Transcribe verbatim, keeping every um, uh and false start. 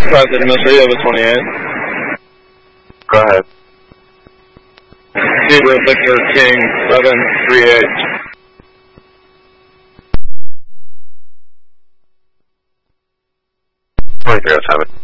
Five Administrator, you have a twenty-eight. Go ahead. Zebra Victor King, seven three eight. twenty-three oh seven.